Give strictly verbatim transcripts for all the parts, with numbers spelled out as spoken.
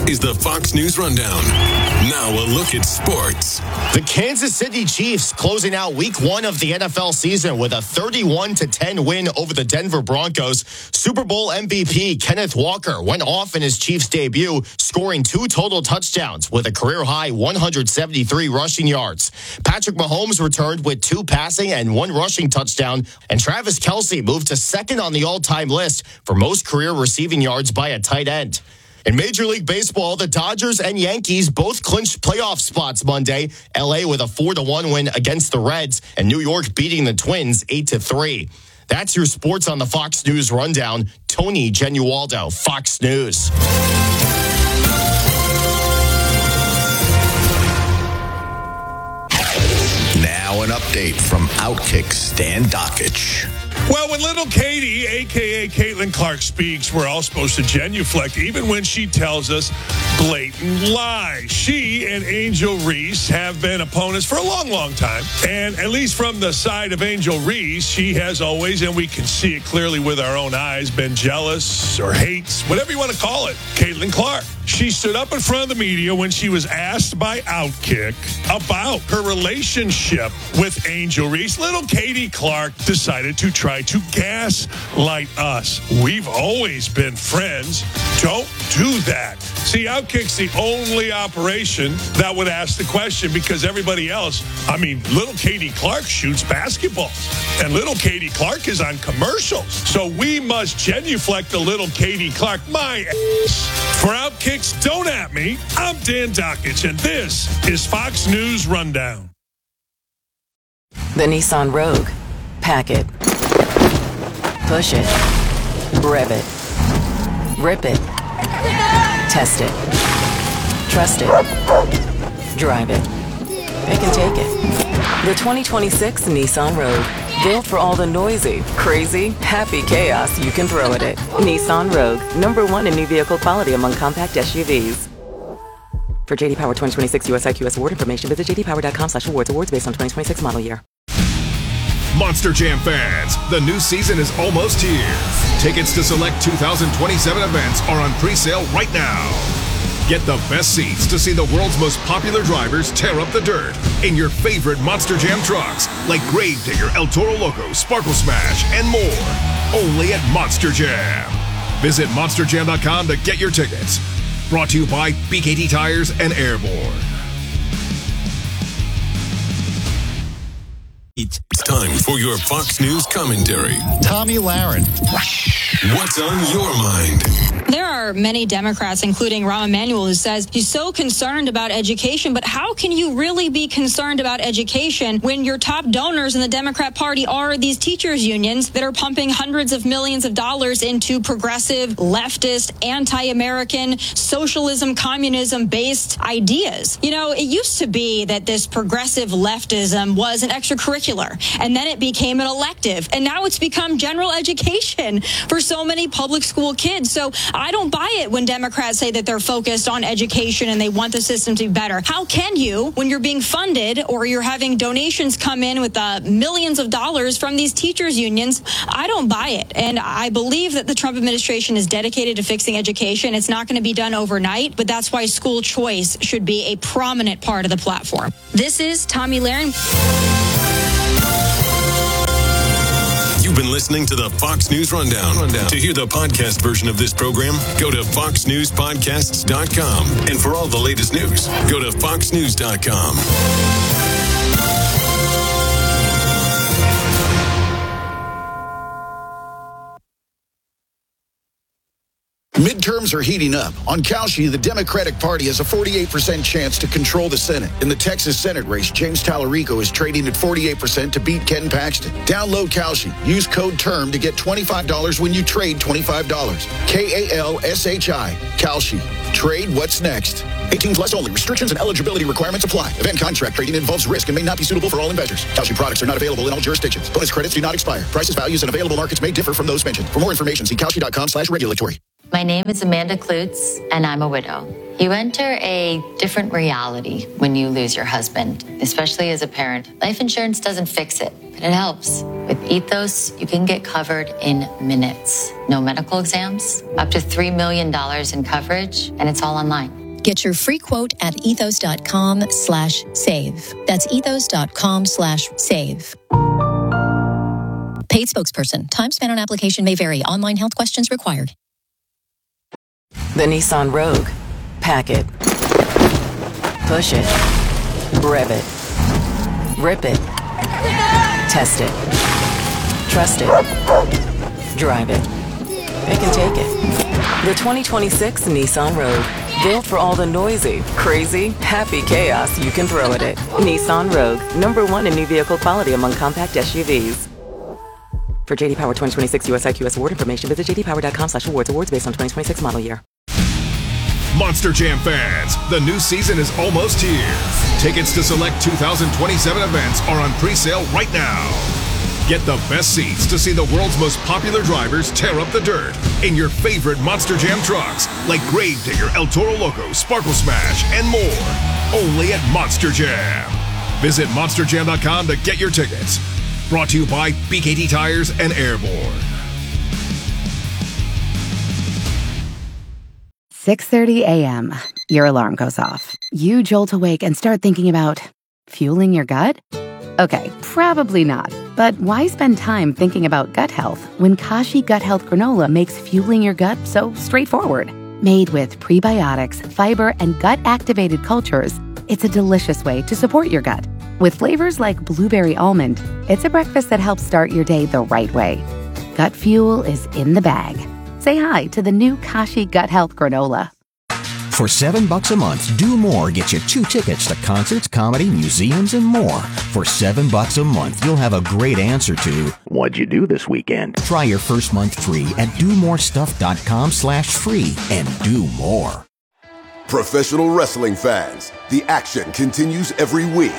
is the Fox News Rundown. Now a look at sports. The Kansas City Chiefs closing out week one of the N F L season with a thirty-one to ten win over the Denver Broncos. Super Bowl M V P Kenneth Walker went off in his Chiefs debut, scoring two total touchdowns with a career-high one hundred seventy-three rushing yards. Patrick Mahomes returned with two passing and one rushing touchdown, and Travis Kelce moved to second on the all-time list for most career receiving yards by a tight end. In Major League Baseball, the Dodgers and Yankees both clinched playoff spots Monday. L A with a four to one win against the Reds, and New York beating the Twins eight to three. That's your sports on the Fox News Rundown. Tony Genualdo, Fox News. Now an update from Outkick Stan Dockich. Well, when little Katie, a k a. Caitlin Clark, speaks, we're all supposed to genuflect, even when she tells us blatant lies. She and Angel Reese have been opponents for a long, long time. And at least from the side of Angel Reese, she has always, and we can see it clearly with our own eyes, been jealous or hates, whatever you want to call it, Caitlin Clark. She stood up in front of the media when she was asked by Outkick about her relationship with Angel Reese. Little Katie Clark decided to try to gaslight us. We've always been friends. Don't do that. See, Outkick's the only operation that would ask the question, because everybody else, I mean, little Katie Clark shoots basketballs, and little Katie Clark is on commercials. So we must genuflect the little Katie Clark. My ass. For Outkick's Don't At Me, I'm Dan Dockich, and this is Fox News Rundown. The Nissan Rogue. Pack it. Push it. Rev it. Rip it. Test it. Trust it. Drive it. Pick and take it. The twenty twenty-six Nissan Rogue. Built for all the noisy, crazy, happy chaos you can throw at it. Nissan Rogue. Number one in new vehicle quality among compact S U Vs. For J D Power twenty twenty-six U S I Q S award information, visit j d power dot com slash awards. Awards based on twenty twenty-six model year. Monster Jam fans, the new season is almost here. Tickets to select two thousand twenty-seven events are on pre-sale right now. Get the best seats to see the world's most popular drivers tear up the dirt in your favorite Monster Jam trucks, like Gravedigger, El Toro Loco, Sparkle Smash, and more. Only at Monster Jam. Visit monster jam dot com to get your tickets. Brought to you by B K T Tires and Airborne. It's time for your Fox News commentary. Tomi Lahren. What's on your mind? There are many Democrats, including Rahm Emanuel, who says he's so concerned about education. But how can you really be concerned about education when your top donors in the Democrat Party are these teachers' unions that are pumping hundreds of millions of dollars into progressive, leftist, anti-American, socialism, communism-based ideas? You know, it used to be that this progressive leftism was an extracurricular, and then it became an elective, and now it's become general education for so many public school kids. So I don't buy it when Democrats say that they're focused on education and they want the system to be better. How can you, when you're being funded or you're having donations come in with uh, millions of dollars from these teachers unions? I don't buy it. And I believe that the Trump administration is dedicated to fixing education. It's not going to be done overnight, but that's why school choice should be a prominent part of the platform. This is Tomi Lahren. You've been listening to the Fox News Rundown. Rundown. To hear the podcast version of this program, go to fox news podcasts dot com. And for all the latest news, go to fox news dot com. Midterms are heating up. On Kalshi, the Democratic Party has a forty-eight percent chance to control the Senate. In the Texas Senate race, James Tallarico is trading at forty-eight percent to beat Ken Paxton. Download Kalshi. Use code TERM to get twenty-five dollars when you trade twenty-five dollars. K A L S H I. Kalshi. Trade what's next. eighteen plus only. Restrictions and eligibility requirements apply. Event contract trading involves risk and may not be suitable for all investors. Kalshi products are not available in all jurisdictions. Bonus credits do not expire. Prices, values, and available markets may differ from those mentioned. For more information, see kalshi dot com slash regulatory. My name is Amanda Klutz, and I'm a widow. You enter a different reality when you lose your husband, especially as a parent. Life insurance doesn't fix it, but it helps. With Ethos, you can get covered in minutes. No medical exams, up to three million dollars in coverage, and it's all online. Get your free quote at ethos.com slash save. That's ethos.com slash save. Paid spokesperson. Time spent on application may vary. Online health questions required. The Nissan Rogue. Pack it. Push it. Rev it. Rip it. Test it. Trust it. Drive it. It can take it. The twenty twenty-six Nissan Rogue. Built for all the noisy, crazy, happy chaos you can throw at it. Nissan Rogue. Number one in new vehicle quality among compact S U Vs. For J D Power twenty twenty-six U S I Q S award information, visit jdpower.com slash awards. Awards based on twenty twenty-six model year. Monster Jam fans, the new season is almost here. Tickets to select two thousand twenty-seven events are on pre-sale right now. Get the best seats to see the world's most popular drivers tear up the dirt in your favorite Monster Jam trucks, like Gravedigger, El Toro Loco, Sparkle Smash, and more. Only at Monster Jam. Visit monster jam dot com to get your tickets. Brought to you by B K T Tires and Airborne. six thirty a.m. Your alarm goes off. You jolt awake and start thinking about fueling your gut? Okay, probably not. But why spend time thinking about gut health when Kashi Gut Health Granola makes fueling your gut so straightforward? Made with prebiotics, fiber, and gut-activated cultures, it's a delicious way to support your gut. With flavors like blueberry almond, it's a breakfast that helps start your day the right way. Gut fuel is in the bag. Say hi to the new Kashi Gut Health Granola. For seven bucks a month, Do More gets you two tickets to concerts, comedy, museums, and more. For seven bucks a month, you'll have a great answer to, what'd you do this weekend? Try your first month free at do more stuff dot com slash free and do more. Professional wrestling fans, the action continues every week.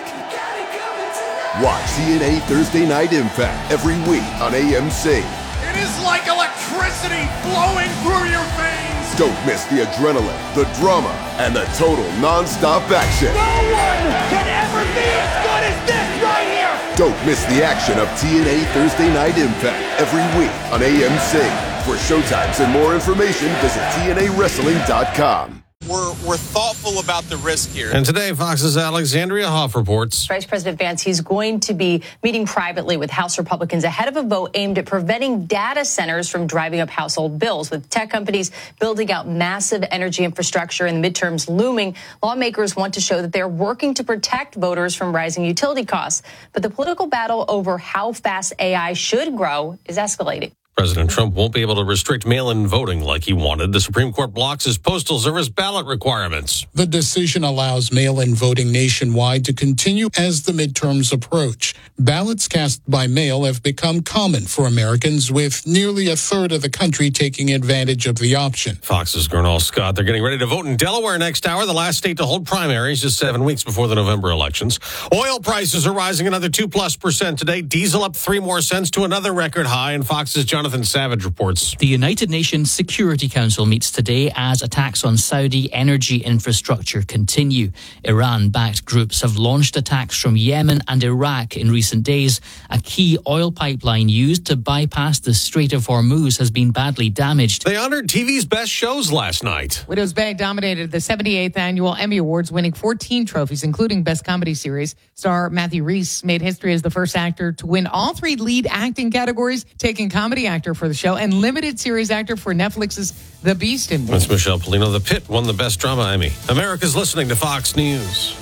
Watch T N A Thursday Night Impact every week on A M C. It is like electricity flowing through your veins. Don't miss the adrenaline, the drama, and the total non-stop action. No one can ever be as good as this right here. Don't miss the action of T N A Thursday Night Impact every week on A M C. For showtimes and more information, visit T N A wrestling dot com. We're, we're thoughtful about the risk here. And today, Fox's Alexandria Hoff reports. Vice President Vance, he's going to be meeting privately with House Republicans ahead of a vote aimed at preventing data centers from driving up household bills. With tech companies building out massive energy infrastructure and the midterms looming, lawmakers want to show that they're working to protect voters from rising utility costs. But the political battle over how fast A I should grow is escalating. President Trump won't be able to restrict mail-in voting like he wanted. The Supreme Court blocks his Postal Service ballot requirements. The decision allows mail-in voting nationwide to continue as the midterms approach. Ballots cast by mail have become common for Americans, with nearly a third of the country taking advantage of the option. Fox's Gernal Scott. They're getting ready to vote in Delaware next hour, the last state to hold primaries just seven weeks before the November elections. Oil prices are rising another two plus percent today. Diesel up three more cents to another record high. And Fox's Jonathan Savage reports. The United Nations Security Council meets today as attacks on Saudi energy infrastructure continue. Iran-backed groups have launched attacks from Yemen and Iraq in recent days. A key oil pipeline used to bypass the Strait of Hormuz has been badly damaged. They honored T V's best shows last night. Widow's Bag dominated the seventy-eighth annual Emmy Awards, winning fourteen trophies, including Best Comedy Series. Star Matthew Rhys made history as the first actor to win all three lead acting categories, taking comedy actor for the show and limited series actor for Netflix's The Beast in Me. That's Michelle Polino. The Pit won the Best Drama Emmy. America's listening to Fox News.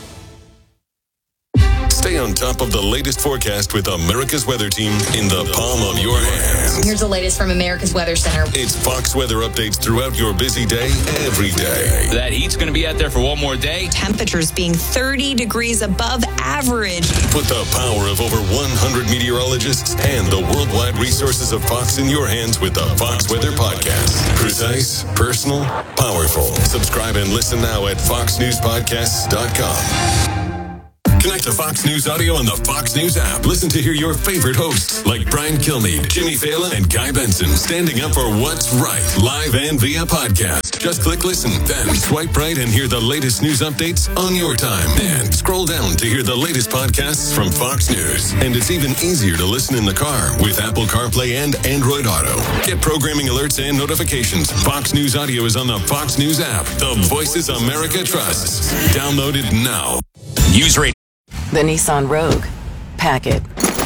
Stay on top of the latest forecast with America's Weather Team in the palm of your hand. Here's the latest from America's Weather Center. It's Fox weather updates throughout your busy day, every day. That heat's going to be out there for one more day. Temperatures being thirty degrees above average. Put the power of over one hundred meteorologists and the worldwide resources of Fox in your hands with the Fox Weather Podcast. Precise, personal, powerful. Subscribe and listen now at fox news podcasts dot com. Connect to Fox News Audio on the Fox News app. Listen to hear your favorite hosts like Brian Kilmeade, Jimmy Fallon, and Guy Benson standing up for what's right, live and via podcast. Just click listen, then swipe right and hear the latest news updates on your time. And scroll down to hear the latest podcasts from Fox News. And it's even easier to listen in the car with Apple CarPlay and Android Auto. Get programming alerts and notifications. Fox News Audio is on the Fox News app. The voices America trusts. Download it now. News Radio. The Nissan Rogue. Pack it.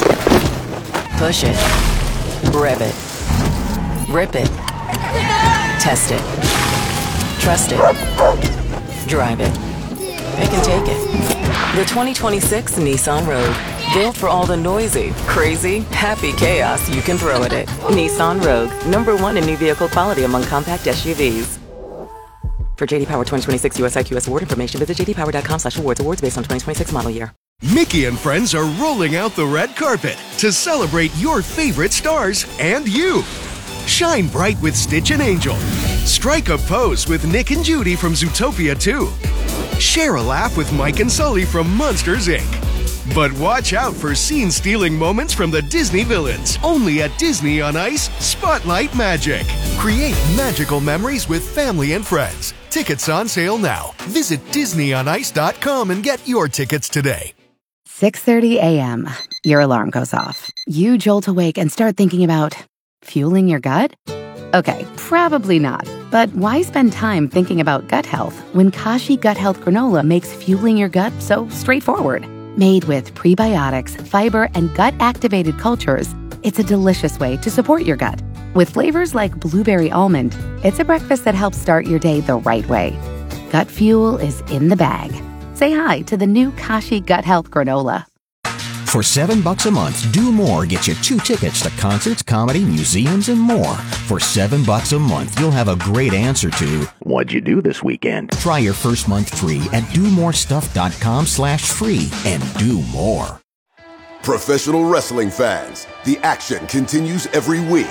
Push it. Rev it. Rip it. Test it. Trust it. Drive it. They can take it. The twenty twenty-six Nissan Rogue. Built for all the noisy, crazy, happy chaos you can throw at it. Nissan Rogue. Number one in new vehicle quality among compact S U Vs. For J D Power twenty twenty-six U S I Q S award information, visit j d power dot com slash awards. Awards based on twenty twenty-six model year. Mickey and friends are rolling out the red carpet to celebrate your favorite stars and you. Shine bright with Stitch and Angel. Strike a pose with Nick and Judy from Zootopia two. Share a laugh with Mike and Sully from Monsters, Incorporated. But watch out for scene-stealing moments from the Disney villains. Only at Disney on Ice, Spotlight Magic. Create magical memories with family and friends. Tickets on sale now. Visit disney on ice dot com and get your tickets today. six thirty a.m. Your alarm goes off. You jolt awake and start thinking about fueling your gut? Okay, probably not. But why spend time thinking about gut health when Kashi Gut Health Granola makes fueling your gut so straightforward? Made with prebiotics, fiber, and gut-activated cultures, it's a delicious way to support your gut. With flavors like blueberry almond, it's a breakfast that helps start your day the right way. Gut fuel is in the bag. Say hi to the new Kashi Gut Health Granola. For seven bucks a month, Do More gets you two tickets to concerts, comedy, museums, and more. For seven bucks a month, you'll have a great answer to what'd you do this weekend? Try your first month free at do more stuff dot com slash free and do more. Professional wrestling fans, the action continues every week.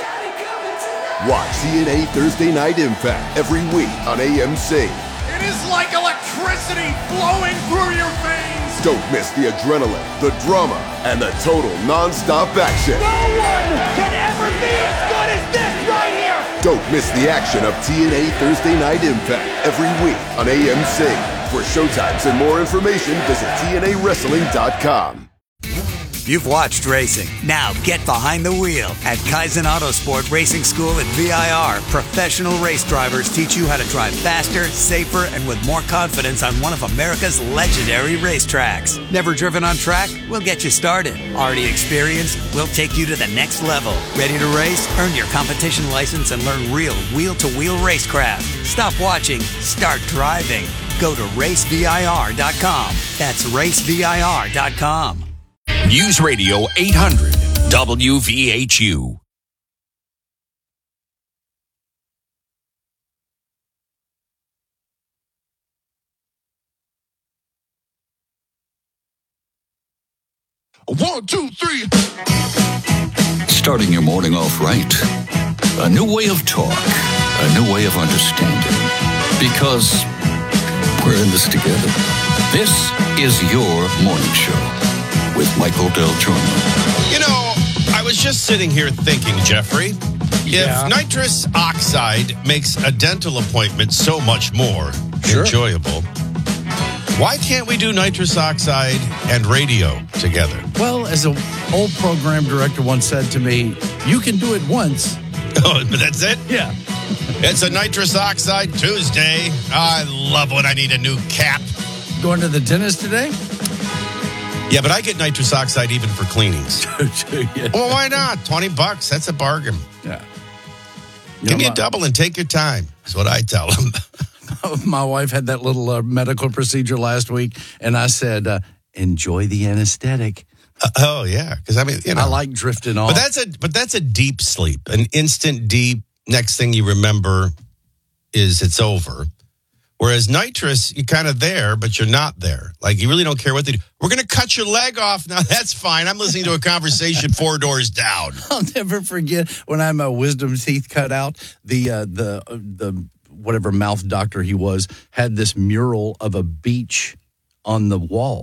Watch T N A Thursday Night Impact every week on A M C. It is like electricity flowing through your veins. Don't miss the adrenaline, the drama, and the total non-stop action. No one can ever be as good as this right here. Don't miss the action of T N A Thursday Night Impact every week on A M C. For showtimes and more information, visit T N A wrestling dot com. You've watched racing. Now get behind the wheel. At Kaizen Autosport Racing School at V I R, professional race drivers teach you how to drive faster, safer, and with more confidence on one of America's legendary racetracks. Never driven on track? We'll get you started. Already experienced? We'll take you to the next level. Ready to race? Earn your competition license and learn real wheel-to-wheel racecraft. Stop watching. Start driving. Go to race V I R dot com. That's race V I R dot com. News Radio eight hundred W V H U. One, two, three. Starting your morning off right. A new way of talk. A new way of understanding. Because we're in this together. This is your morning show. With Michael Del Giorno. You know, I was just sitting here thinking, Jeffrey, Yeah. if nitrous oxide makes a dental appointment so much more Sure. enjoyable, why can't we do nitrous oxide and radio together? Well, as an old program director once said to me, you can do it once. Oh, but that's it? Yeah. It's a nitrous oxide Tuesday. I love when I need a new cap. Going to the dentist today? Yeah, but I get nitrous oxide even for cleanings. Yeah. Well, why not? twenty bucks. That's a bargain. Yeah. Give You me know, a my- double and take your time. That's what I tell them. My wife had that little uh, medical procedure last week, and I said, uh, enjoy the anesthetic. Uh, oh, yeah. Because, I mean, you know. I like drifting off. But that's a but that's a deep sleep, an instant deep. Next thing you remember is it's over. Whereas nitrous, you're kind of there, but you're not there. Like, you really don't care what they do. We're going to cut your leg off. Now, that's fine. I'm listening to a conversation four doors down. I'll never forget when I had my wisdom teeth cut out, the, uh, the, uh, the whatever mouth doctor he was had this mural of a beach on the wall.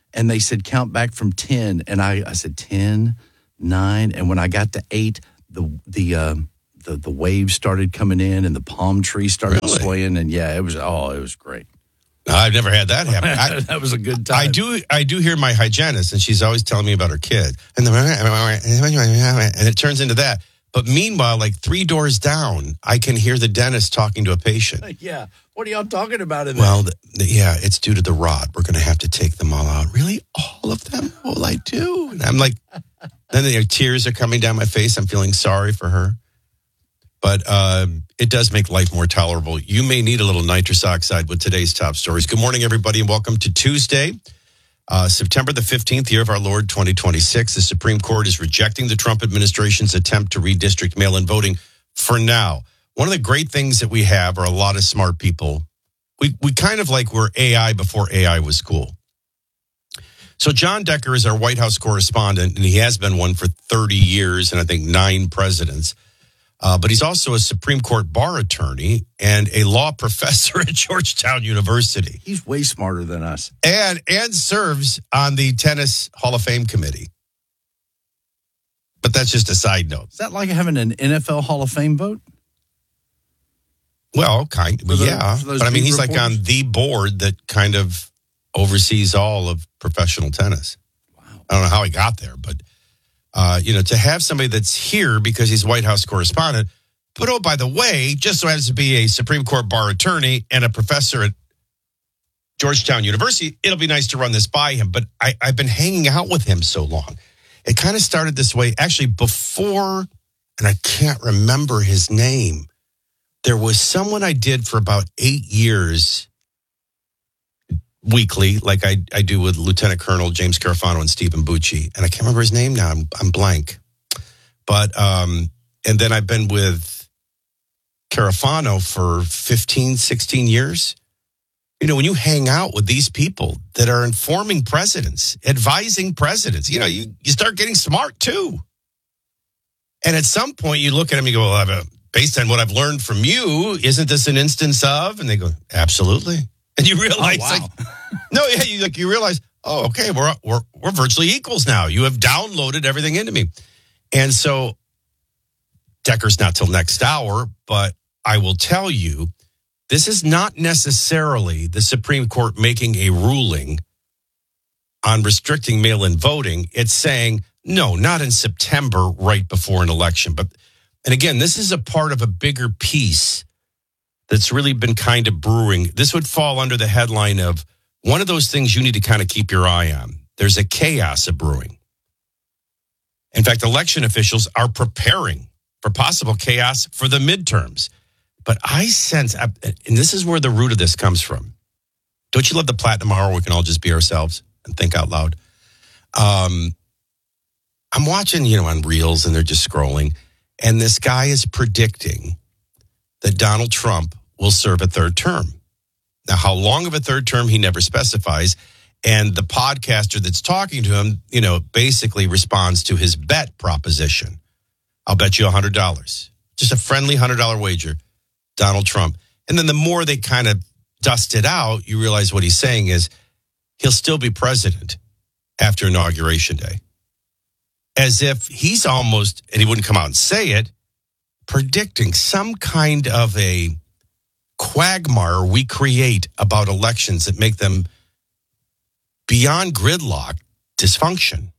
and they said, count back from ten. And I, I said, ten, nine. And when I got to eight, the the uh, the, the waves started coming in and the palm tree started Really? swaying. And yeah, it was, oh, it was great. No, I've never had that happen. I, that was a good time. I do I do hear my hygienist, and she's always telling me about her kid. And the- and it turns into that. But meanwhile, like three doors down, I can hear the dentist talking to a patient. Yeah. What are y'all talking about in there? Well, the, the, yeah, it's due to the rod. We're going to have to take them all out. Really? All of them? Well, I do. And I'm like, then the tears are coming down my face. I'm feeling sorry for her. But um, it does make life more tolerable. You may need a little nitrous oxide with today's top stories. Good morning, everybody, and welcome to Tuesday, uh, September the fifteenth, year of our Lord, twenty twenty-six. The Supreme Court is rejecting the Trump administration's attempt to redistrict mail-in voting for now. One of the great things that we have are a lot of smart people. We we kind of like we're A I before A I was cool. So John Decker is our White House correspondent, and he has been one for thirty years and I think nine presidents. Uh, but he's also a Supreme Court bar attorney and a law professor at Georgetown University. He's way smarter than us. And and serves on the Tennis Hall of Fame committee. But that's just a side note. Is that like having an N F L Hall of Fame vote? Well, kind of, For the- yeah. for those But I mean, beat he's like reporters? on the board that kind of oversees all of professional tennis. Wow. I don't know how he got there, but, uh, you know, to have somebody that's here because he's White House correspondent, but oh, by the way, just so happens to be a Supreme Court bar attorney and a professor at Georgetown University, it'll be nice to run this by him. But I, I've been hanging out with him so long. It kind of started this way, actually, before, and I can't remember his name. There was someone I did for about eight years weekly, like I, I do with Lieutenant Colonel James Carafano and Stephen Bucci. And I can't remember his name now. I'm, I'm blank. But, um, and then I've been with Carafano for fifteen, sixteen years. You know, when you hang out with these people that are informing presidents, advising presidents, you know, you, you start getting smart too. And at some point you look at them and you go, well, I've, uh, based on what I've learned from you, isn't this an instance of? And they go, absolutely. And you realize, Oh, wow. like, no, yeah, you like you realize, oh, okay, we're we're we're virtually equals now. You have downloaded everything into me, and so Decker's not till next hour, but I will tell you, this is not necessarily the Supreme Court making a ruling on restricting mail-in voting. It's saying no, not in September, right before an election, but. And again, this is a part of a bigger piece that's really been kind of brewing. This would fall under the headline of one of those things you need to kind of keep your eye on. There's a chaos of brewing. In fact, election officials are preparing for possible chaos for the midterms. But I sense, and this is where the root of this comes from. Don't you love the platinum hour? We can all just be ourselves and think out loud. Um, I'm watching, you know, on Reels, and they're just scrolling. And this guy is predicting that Donald Trump will serve a third term. Now, how long of a third term, he never specifies. And the podcaster that's talking to him, you know, basically responds to his bet proposition. I'll bet you one hundred dollars. Just a friendly one hundred dollars wager, Donald Trump. And then the more they kind of dust it out, you realize what he's saying is he'll still be president after Inauguration Day. As if he's almost, and he wouldn't come out and say it, predicting some kind of a quagmire we create about elections that make them beyond gridlock dysfunction.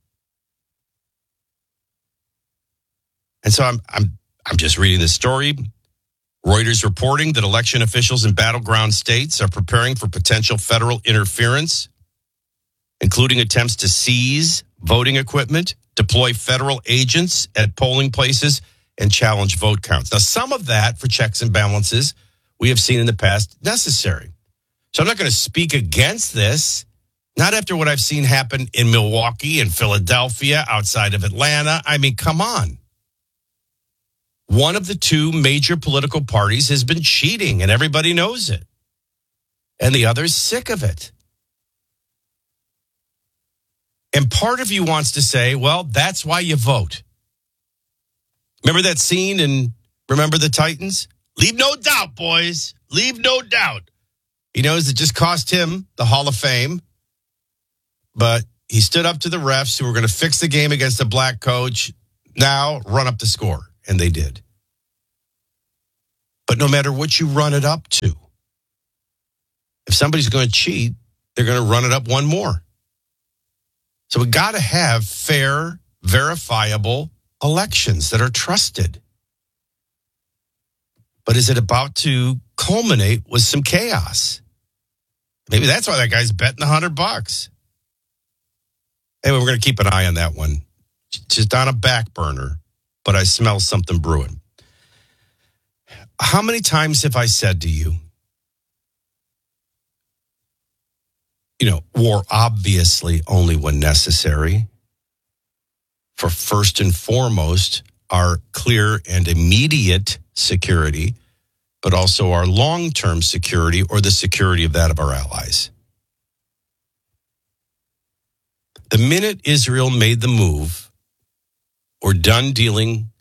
And so I'm I'm I'm just reading this story. Reuters reporting that election officials in battleground states are preparing for potential federal interference, including attempts to seize voting equipment, deploy federal agents at polling places, and challenge vote counts. Now, some of that, for checks and balances, we have seen in the past necessary. So I'm not going to speak against this, not after what I've seen happen in Milwaukee and Philadelphia, outside of Atlanta. I mean, come on. One of the two major political parties has been cheating, and everybody knows it. And the other's sick of it. And part of you wants to say, well, that's why you vote. Remember that scene in Remember the Titans? Leave no doubt, boys. Leave no doubt. He knows it just cost him the Hall of Fame. but he stood up to the refs who were going to fix the game against a black coach. Now run up the score. And they did. But no matter what you run it up to, if somebody's going to cheat, they're going to run it up one more. So we got to have fair, verifiable elections that are trusted. But is it about to culminate with some chaos? Maybe that's why that guy's betting a hundred bucks. Anyway, we're going to keep an eye on that one. Just on a back burner, but I smell something brewing. How many times have I said to you, you know, war obviously only when necessary. For first and foremost, our clear and immediate security, but also our long-term security or the security of that of our allies. The minute Israel made the move, we're done dealing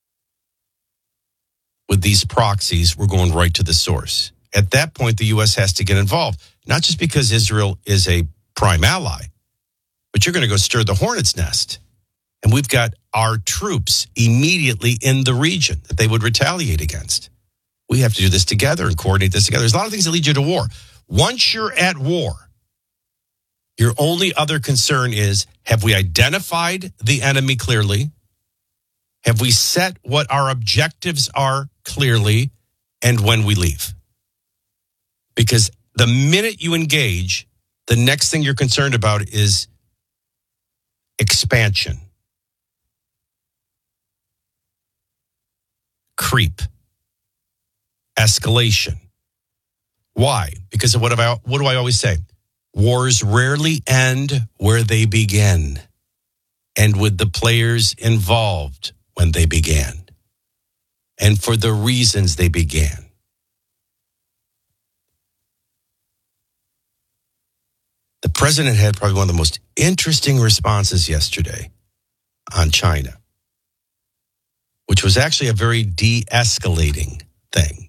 with these proxies. We're going right to the source. At that point, the U S has to get involved, not just because Israel is a prime ally, but you're going to go stir the hornet's nest. And we've got our troops immediately in the region that they would retaliate against. We have to do this together and coordinate this together. There's a lot of things that lead you to war. Once you're at war, your only other concern is, have we identified the enemy clearly? Have we set what our objectives are clearly, and when we leave? Because the minute you engage, the next thing you're concerned about is expansion, creep, escalation. Why? Because of what, have I, what do I always say? Wars rarely end where they begin, and with the players involved when they began, and for the reasons they began. The president had probably one of the most interesting responses yesterday on China, which was actually a very de-escalating thing.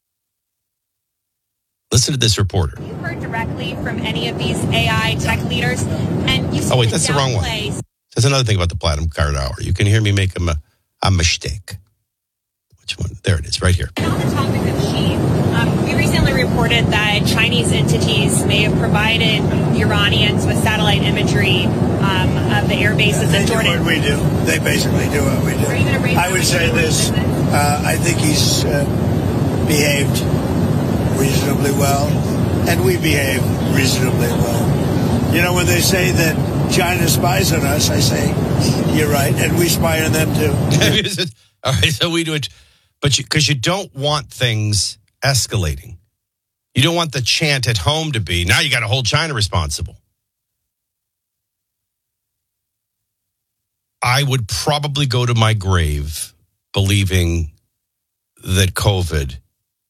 Listen to this reporter. You heard directly from any of these A I tech leaders, and you oh wait, that's the wrong one. There's another thing about the Platinum Card Hour. You can hear me make a, a mistake. Which one? There it is, right here. On the topic of Xi, um, we recently reported that Chinese entities may have provided Iranians with satellite imagery um, of the air bases they in Jordan. Do what we do. They basically do what we do. Are you gonna raise I would say this. Uh, I think he's uh, behaved reasonably well, and we behave reasonably well. You know, when they say that China spies on us, I say, you're right, and we spy on them too. All right, so we do it, but because you, you don't want things escalating. You don't want the chant at home to be, now you got to hold China responsible. I would probably go to my grave believing that COVID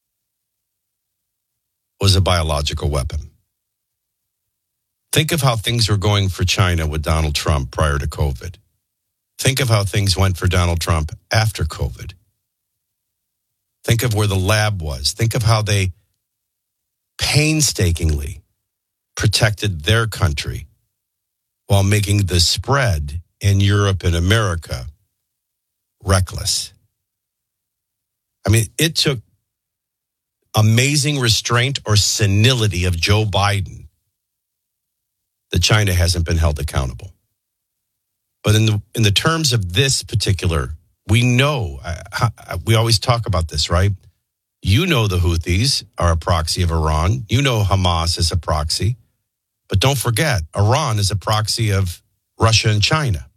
was a biological weapon. Think of how things were going for China with Donald Trump prior to COVID. Think of how things went for Donald Trump after COVID. Think of where the lab was. Think of how they painstakingly protected their country while making the spread in Europe and America reckless. I mean, it took amazing restraint or senility of Joe Biden that China hasn't been held accountable. But in the in the terms of this particular, we know, uh, we always talk about this, right? You know the Houthis are a proxy of Iran. You know Hamas is a proxy. But don't forget, Iran is a proxy of Russia and China.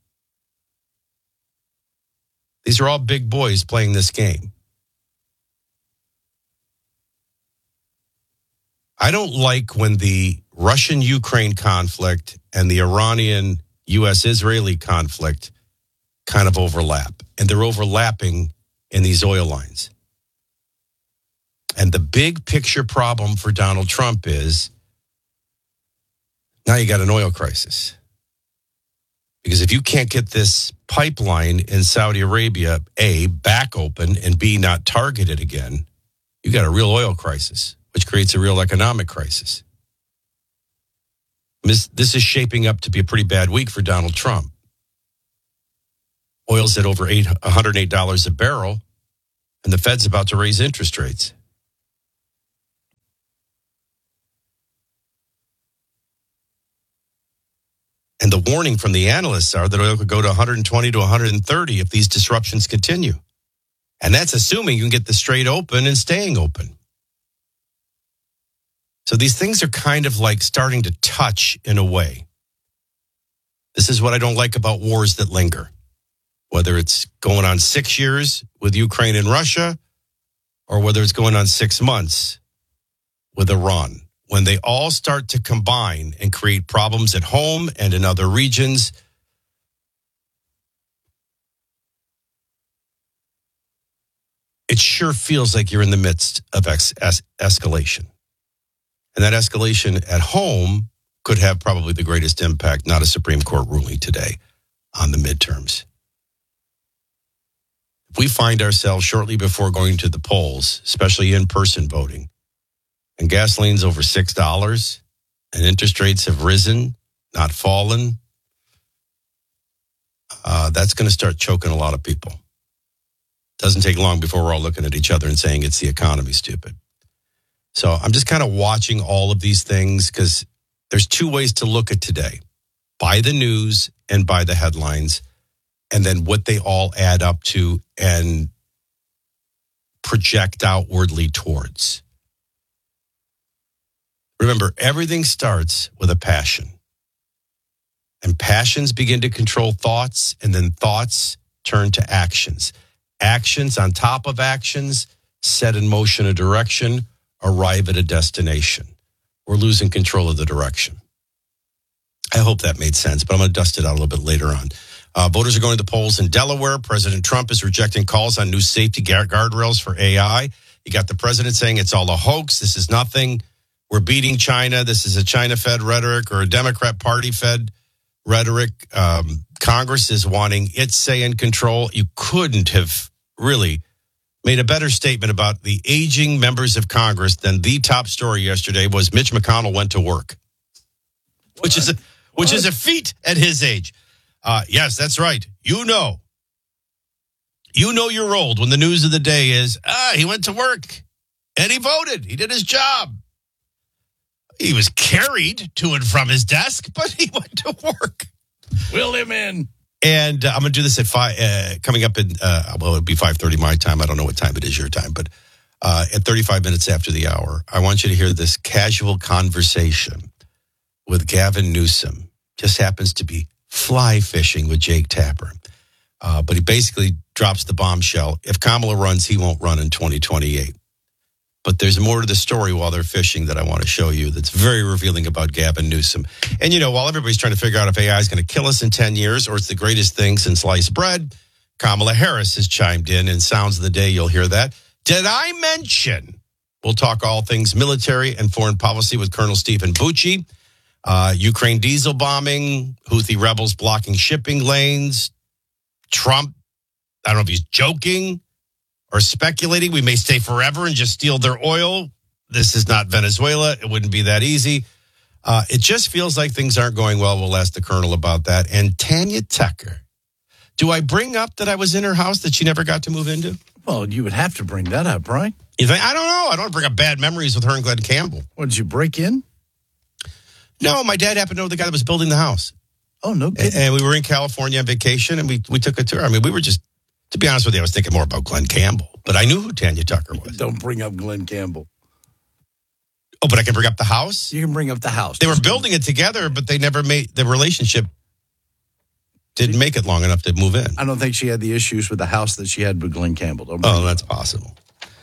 These are all big boys playing this game. I don't like when the Russian-Ukraine conflict and the Iranian-U S-Israeli conflict kind of overlap. And they're overlapping in these oil lines. And the big picture problem for Donald Trump is now you got an oil crisis. Because if you can't get this pipeline in Saudi Arabia, A, back open, and B, not targeted again, you got a real oil crisis, which creates a real economic crisis. This, this is shaping up to be a pretty bad week for Donald Trump. Oil's at over eight, one hundred eight dollars a barrel, and the Fed's about to raise interest rates. And the warning from the analysts are that oil could go to one hundred twenty to one hundred thirty if these disruptions continue. And that's assuming you can get the Strait open and staying open. So these things are kind of like starting to touch in a way. This is what I don't like about wars that linger. Whether it's going on six years with Ukraine and Russia, or whether it's going on six months with Iran. When they all start to combine and create problems at home and in other regions, it sure feels like you're in the midst of ex- es- escalation. And that escalation at home could have probably the greatest impact, not a Supreme Court ruling today, on the midterms. If we find ourselves shortly before going to the polls, especially in-person voting, and gasoline's over six dollars, and interest rates have risen, not fallen, uh, that's going to start choking a lot of people. Doesn't take long before we're all looking at each other and saying it's the economy, stupid. So I'm just kind of watching all of these things because there's two ways to look at today. By the news and by the headlines, and then what they all add up to and project outwardly towards. Remember, everything starts with a passion. And passions begin to control thoughts, and then thoughts turn to actions. Actions on top of actions set in motion a direction, arrive at a destination. We're losing control of the direction. I hope that made sense, but I'm going to dust it out a little bit later on. Uh, voters are going to the polls in Delaware. President Trump is rejecting calls on new safety guard- guardrails for A I. You got the president saying it's all a hoax. This is nothing. We're beating China. This is a China-fed rhetoric or a Democrat Party-fed rhetoric. Um, Congress is wanting its say in control. You couldn't have really made a better statement about the aging members of Congress than the top story yesterday was Mitch McConnell went to work, what? which is a, which what? is a feat at his age. Uh, yes, that's right. You know, you know you're old when the news of the day is, ah, he went to work and he voted. He did his job. He was carried to and from his desk, but he went to work. Wheel him in. And uh, I'm going to do this at five, uh, coming up in, uh, well, it'll be five thirty my time. I don't know what time it is your time, but uh, at thirty-five minutes after the hour, I want you to hear this casual conversation with Gavin Newsom. Just happens to be fly fishing with Jake Tapper. Uh, but he basically drops the bombshell. If Kamala runs, he won't run in twenty twenty-eight. But there's more to the story while they're fishing that I want to show you that's very revealing about Gavin Newsom. And, you know, while everybody's trying to figure out if A I is going to kill us in ten years or it's the greatest thing since sliced bread, Kamala Harris has chimed in, and sounds of the day you'll hear that. Did I mention, we'll talk all things military and foreign policy with Colonel Stephen Bucci, uh, Ukraine diesel bombing, Houthi rebels blocking shipping lanes, Trump, I don't know if he's joking or speculating we may stay forever and just steal their oil. This is not Venezuela. It wouldn't be that easy. Uh, it just feels like things aren't going well. We'll ask the Colonel about that. And Tanya Tucker. Do I bring up that I was in her house that she never got to move into? Well, you would have to bring that up, right? You think? I don't know. I don't want to bring up bad memories with her and Glenn Campbell. What, did you break in? No, my dad happened to know the guy that was building the house. Oh, no kidding. And we were in California on vacation, and we, we took a tour. I mean, we were just, to be honest with you, I was thinking more about Glenn Campbell. But I knew who Tanya Tucker was. Don't bring up Glenn Campbell. Oh, but I can bring up the house? You can bring up the house. They were building it together, but they never made, the relationship didn't make it long enough to move in. I don't think she had the issues with the house that she had with Glenn Campbell. Don't oh, that's possible.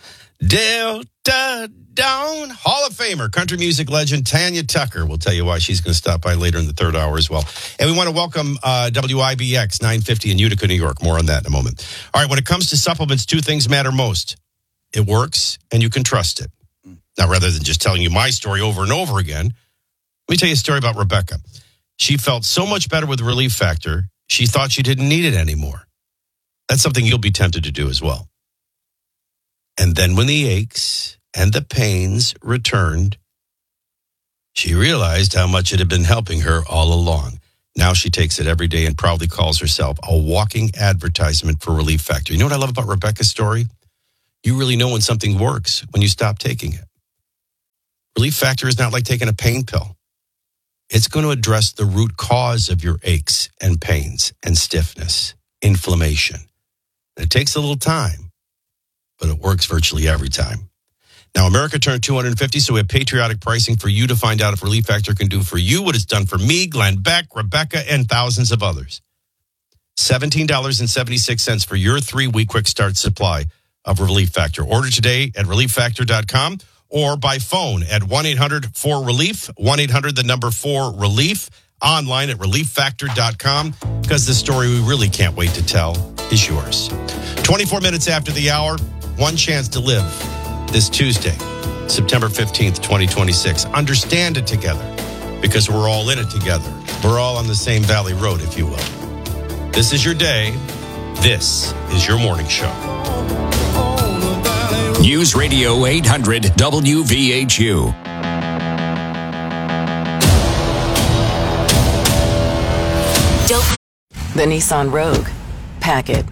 Delta Dawn, Hall of Famer, country music legend Tanya Tucker. We'll tell you why she's going to stop by later in the third hour as well. And we want to welcome uh, W I B X nine fifty in Utica, New York. More on that in a moment. All right, when it comes to supplements, two things matter most. It works, and you can trust it. Now, rather than just telling you my story over and over again, let me tell you a story about Rebecca. She felt so much better with Relief Factor, she thought she didn't need it anymore. That's something you'll be tempted to do as well. And then when the aches and the pains returned, She realized how much it had been helping her all along. Now she takes it every day and proudly calls herself a walking advertisement for Relief Factor. You know what I love about Rebecca's story? You really know when something works when you stop taking it. Relief Factor is not like taking a pain pill. It's going to address the root cause of your aches and pains and stiffness, inflammation. And it takes a little time, but it works virtually every time. Now, America turned two hundred fifty, so we have patriotic pricing for you to find out if Relief Factor can do for you what it's done for me, Glenn Beck, Rebecca, and thousands of others. seventeen dollars and seventy-six cents for your three-week quick start supply of Relief Factor. Order today at relief factor dot com or by phone at one eight hundred four relief, one eight hundred the number four relief, online at relief factor dot com, because the story we really can't wait to tell is yours. twenty-four minutes after the hour, one chance to live this Tuesday, September fifteenth, twenty twenty-six. Understand it together, because we're all in it together. We're all on the same Valley Road, if you will. This is your day. This is your morning show. News Radio eight hundred W V H U. The Nissan Rogue. Pack it.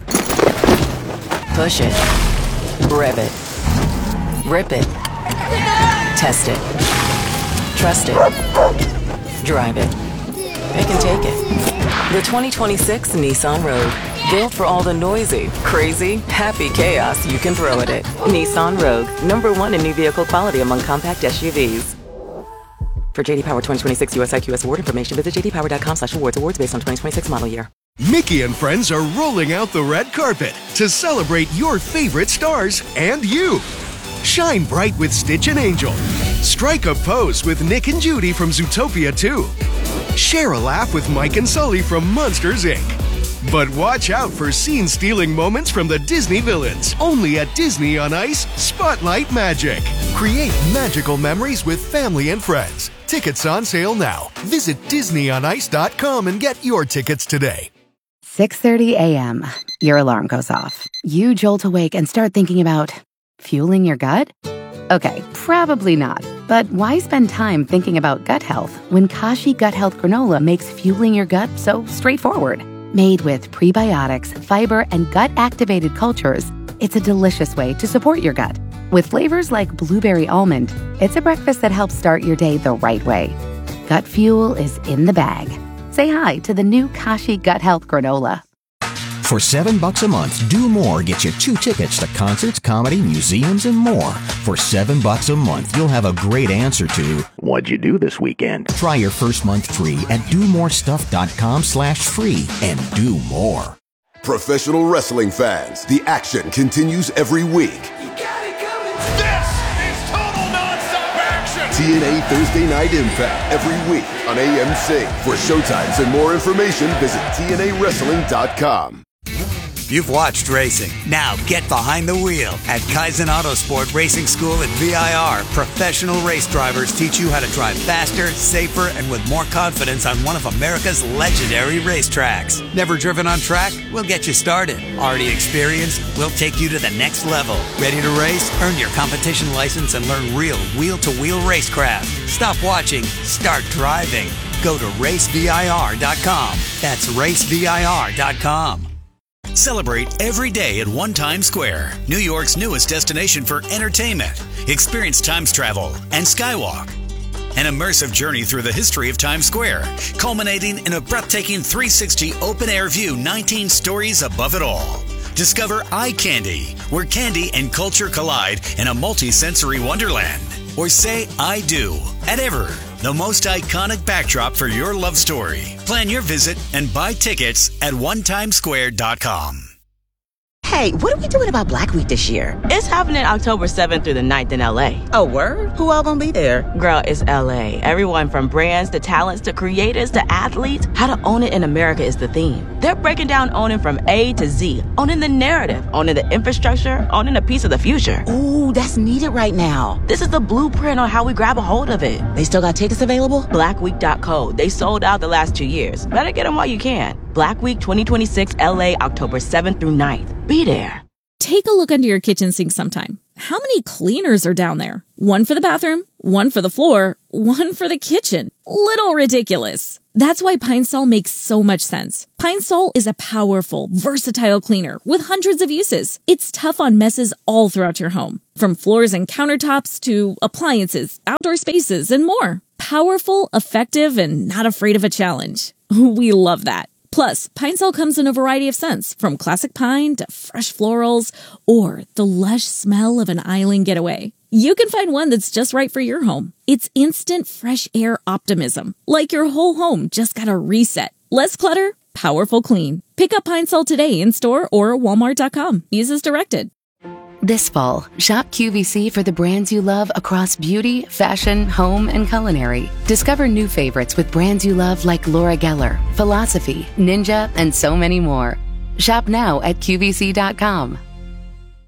Push it. Rev it. Rip it. Test it. Trust it. Drive it. It can take it. The twenty twenty-six Nissan Rogue. Built for all the noisy, crazy, happy chaos you can throw at it. Nissan Rogue. Number one in new vehicle quality among compact S U Vs. For J D Power twenty twenty-six U S I Q S award information, visit j d power dot com slash awards. Awards based on twenty twenty-six model year. Mickey and friends are rolling out the red carpet to celebrate your favorite stars and you. Shine bright with Stitch and Angel. Strike a pose with Nick and Judy from Zootopia two. Share a laugh with Mike and Sully from Monsters, Incorporated. But watch out for scene-stealing moments from the Disney villains. Only at Disney on Ice, Spotlight Magic. Create magical memories with family and friends. Tickets on sale now. Visit disney on ice dot com and get your tickets today. six thirty a.m. Your alarm goes off. You jolt awake and start thinking about fueling your gut? Okay, probably not. But why spend time thinking about gut health when Kashi Gut Health Granola makes fueling your gut so straightforward? Made with prebiotics, fiber, and gut-activated cultures, it's a delicious way to support your gut. With flavors like blueberry almond, it's a breakfast that helps start your day the right way. Gut fuel is in the bag. Say hi to the new Kashi Gut Health Granola. For seven bucks a month, Do More gets you two tickets to concerts, comedy, museums, and more. For seven bucks a month, you'll have a great answer to what'd you do this weekend? Try your first month free at do more stuff dot com slash free and do more. Professional wrestling fans, the action continues every week. This is total nonstop action. T N A Thursday Night Impact every week on A M C. For showtimes and more information, visit T N A wrestling dot com. You've watched racing. Now get behind the wheel. At Kaizen Autosport Racing School at V I R, professional race drivers teach you how to drive faster, safer, and with more confidence on one of America's legendary racetracks. Never driven on track? We'll get you started. Already experienced? We'll take you to the next level. Ready to race? Earn your competition license and learn real wheel-to-wheel racecraft. Stop watching. Start driving. Go to race V I R dot com. That's race V I R dot com. Celebrate every day at One Times Square, New York's newest destination for entertainment. Experience Times Travel and Skywalk. An immersive journey through the history of Times Square, culminating in a breathtaking three sixty open-air view, nineteen stories above it all. Discover Eye Candy, where candy and culture collide in a multi-sensory wonderland. Or say I do at Ever, the most iconic backdrop for your love story. Plan your visit and buy tickets at one times square dot com. Hey, what are we doing about Black Week this year? It's happening October seventh through the ninth in L A. Oh, word? Who all gonna be there? Girl, it's L A. Everyone from brands to talents to creators to athletes. How to own it in America is the theme. They're breaking down owning from A to Z. Owning the narrative, owning the infrastructure, owning a piece of the future. Ooh, that's needed right now. This is the blueprint on how we grab a hold of it. They still got tickets available? black week dot co. They sold out the last two years. Better get them while you can. Black Week twenty twenty-six L A, October seventh through ninth. Be there. Take a look under your kitchen sink sometime. How many cleaners are down there? One for the bathroom, One for the floor, one for the kitchen. Little ridiculous. That's why Pine Sol makes so much sense. Pine Sol is a powerful, versatile cleaner with hundreds of uses. It's tough on messes all throughout your home, from floors and countertops to appliances, outdoor spaces, and more. Powerful, effective, and not afraid of a challenge. We love that. Plus, Pine Sol comes in a variety of scents, from classic pine to fresh florals, or the lush smell of an island getaway. You can find one that's just right for your home. It's instant fresh air optimism, like your whole home just got a reset. Less clutter, powerful clean. Pick up Pine Sol today in store or walmart dot com. Use as directed. This fall, shop Q V C for the brands you love across beauty, fashion, home, and culinary. Discover new favorites with brands you love like Laura Geller, Philosophy, Ninja, and so many more. Shop now at Q V C dot com.